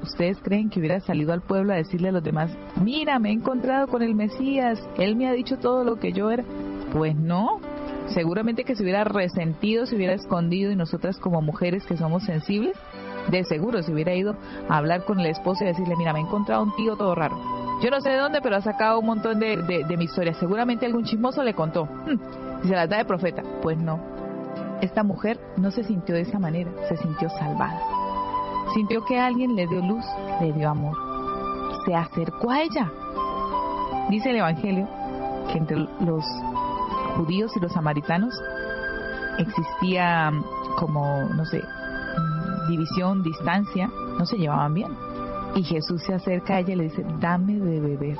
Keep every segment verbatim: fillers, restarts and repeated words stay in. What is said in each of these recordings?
¿ustedes creen que hubiera salido al pueblo a decirle a los demás, mira, me he encontrado con el Mesías, él me ha dicho todo lo que yo era? Pues no, seguramente que se hubiera resentido, se hubiera escondido, y nosotras como mujeres que somos sensibles, de seguro se hubiera ido a hablar con el esposo y decirle, mira, me he encontrado un tío todo raro. Yo no sé de dónde, pero ha sacado un montón de, de, de mi historia. Seguramente algún chismoso le contó. Hmm, y se las da de profeta. Pues no. Esta mujer no se sintió de esa manera. Se sintió salvada. Sintió que alguien le dio luz, le dio amor. Se acercó a ella. Dice el Evangelio que entre los judíos y los samaritanos existía como, no sé, división, distancia. No se llevaban bien. Y Jesús se acerca a ella y le dice, dame de beber.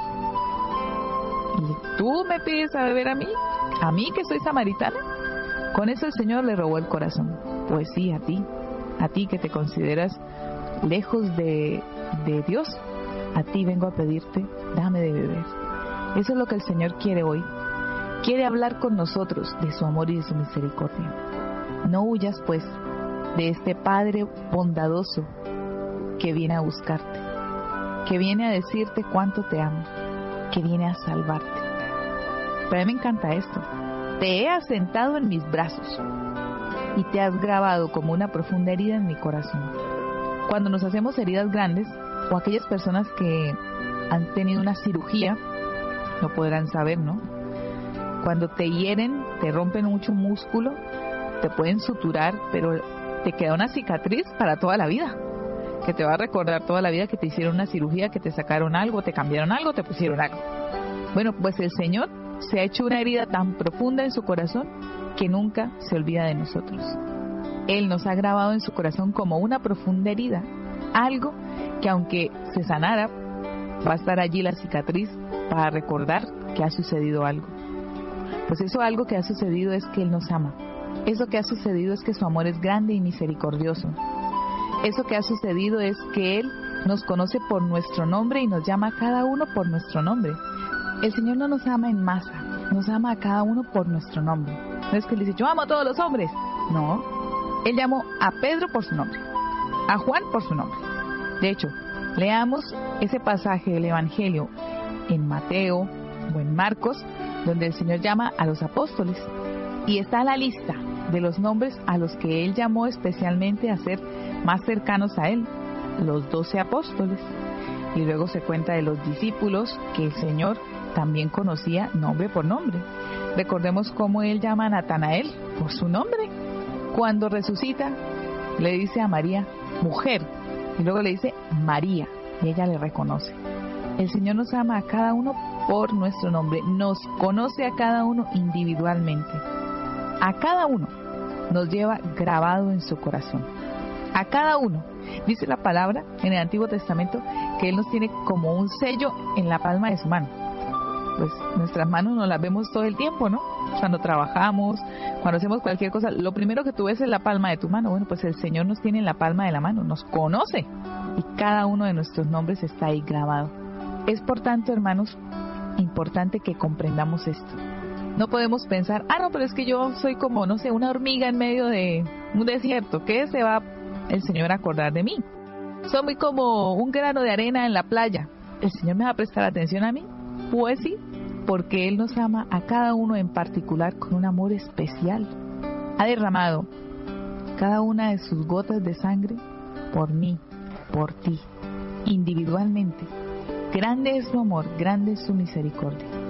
¿Y tú me pides a beber a mí? ¿A mí que soy samaritana? Con eso el Señor le robó el corazón. Pues sí, a ti. A ti que te consideras lejos de, de Dios. A ti vengo a pedirte, dame de beber. Eso es lo que el Señor quiere hoy. Quiere hablar con nosotros de su amor y de su misericordia. No huyas, pues, de este Padre bondadoso que viene a buscarte, que viene a decirte cuánto te ama, que viene a salvarte. Pero a mí me encanta esto. Te he asentado en mis brazos y te has grabado como una profunda herida en mi corazón. Cuando nos hacemos heridas grandes, o aquellas personas que han tenido una cirugía, no podrán saber, ¿no? Cuando te hieren, te rompen mucho músculo, te pueden suturar, pero te queda una cicatriz para toda la vida, que te va a recordar toda la vida que te hicieron una cirugía, que te sacaron algo, te cambiaron algo, te pusieron algo. Bueno, pues el Señor se ha hecho una herida tan profunda en su corazón que nunca se olvida de nosotros. Él nos ha grabado en su corazón como una profunda herida, algo que aunque se sanara, va a estar allí la cicatriz para recordar que ha sucedido algo. Pues eso algo que ha sucedido es que Él nos ama. Eso que ha sucedido es que su amor es grande y misericordioso. Eso que ha sucedido es que Él nos conoce por nuestro nombre y nos llama a cada uno por nuestro nombre. El Señor no nos ama en masa, nos ama a cada uno por nuestro nombre. No es que Él dice, yo amo a todos los hombres. No, Él llamó a Pedro por su nombre, a Juan por su nombre. De hecho, leamos ese pasaje del Evangelio en Mateo o en Marcos, donde el Señor llama a los apóstoles. Y está la lista de los nombres a los que Él llamó especialmente a ser más cercanos a Él, los doce apóstoles. Y luego se cuenta de los discípulos que el Señor también conocía nombre por nombre. Recordemos cómo Él llama a Natanael por su nombre. Cuando resucita, le dice a María, mujer, y luego le dice María, y ella le reconoce. El Señor nos ama a cada uno por nuestro nombre, nos conoce a cada uno individualmente. A cada uno nos lleva grabado en su corazón. A cada uno. Dice la palabra en el Antiguo Testamento que Él nos tiene como un sello en la palma de su mano. Pues nuestras manos nos las vemos todo el tiempo, ¿no? Cuando trabajamos, cuando hacemos cualquier cosa, lo primero que tú ves es la palma de tu mano. Bueno, pues el Señor nos tiene en la palma de la mano, nos conoce y cada uno de nuestros nombres está ahí grabado. Es por tanto, hermanos, importante que comprendamos esto. No podemos pensar, ah, no, pero es que yo soy como, no sé, una hormiga en medio de un desierto. ¿Qué se va el Señor a acordar de mí? Soy muy como un grano de arena en la playa. ¿El Señor me va a prestar atención a mí? Pues sí, porque Él nos ama a cada uno en particular con un amor especial. Ha derramado cada una de sus gotas de sangre por mí, por ti, individualmente. Grande es su amor, grande es su misericordia.